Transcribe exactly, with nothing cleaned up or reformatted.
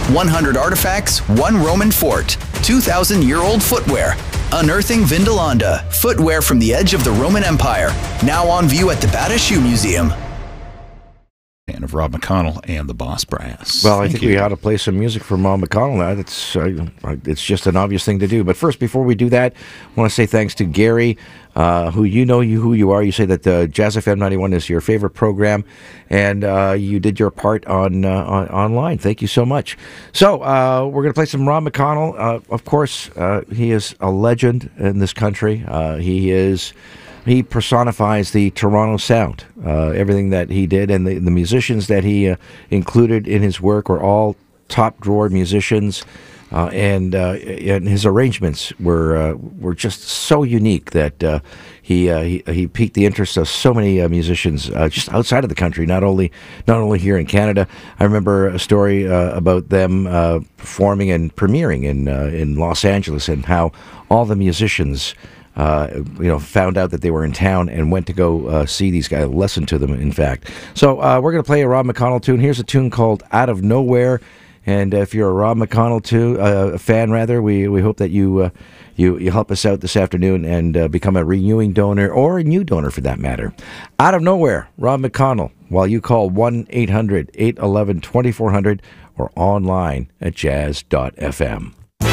one hundred artifacts, one Roman fort, two thousand year old footwear. Unearthing Vindolanda, footwear from the edge of the Roman Empire. Now on view at the Bata Shoe Museum. Fan of Rob McConnell and the Boss Brass. Well, I Thank think you. we ought to play some music from Rob McConnell. Now. That's uh, it's just an obvious thing to do. But first, before we do that, I want to say thanks to Gary, uh, who you know you who you are. You say that uh, Jazz F M ninety-one is your favorite program, and uh, you did your part on, uh, on online. Thank you so much. So uh, we're going to play some Rob McConnell. Uh, of course, uh, he is a legend in this country. Uh, he is. He personifies the Toronto sound. Uh, everything that he did and the, the musicians that he uh, included in his work were all top-drawer musicians, uh, and uh, and his arrangements were uh, were just so unique that uh, he, uh, he he piqued the interest of so many uh, musicians uh, just outside of the country, not only not only here in Canada. I remember a story uh, about them uh, performing and premiering in uh, in Los Angeles, and how all the musicians. Uh, you know, found out that they were in town and went to go uh, see these guys, listen to them, in fact. So uh, we're going to play a Rob McConnell tune. Here's a tune called Out of Nowhere. And uh, if you're a Rob McConnell too, uh, a fan, rather, we, we hope that you, uh, you you help us out this afternoon and uh, become a renewing donor, or a new donor for that matter. Out of Nowhere, Rob McConnell, while you call one eight hundred eight one one two four zero zero or online at jazz dot f m.